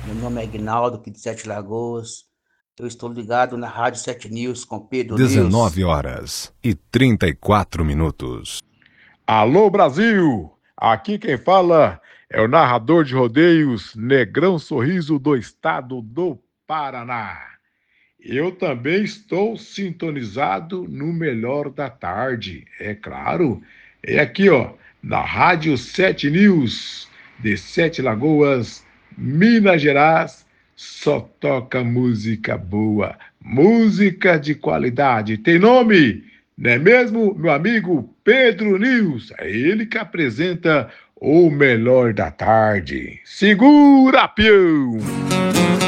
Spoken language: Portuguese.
Meu nome é Aguinaldo, aqui de Sete Lagoas. Eu estou ligado na Rádio 7 News com Pedro News. 19h34. Alô, Brasil! Aqui quem fala é o narrador de rodeios Negrão Sorriso do estado do Paraná. Eu também estou sintonizado no melhor da tarde, é claro. É aqui, ó, na Rádio 7 News, de Sete Lagoas, Minas Gerais. Só toca música boa, música de qualidade. Tem nome, não é mesmo, meu amigo Pedro News? É ele que apresenta o melhor da tarde. Segura, peão!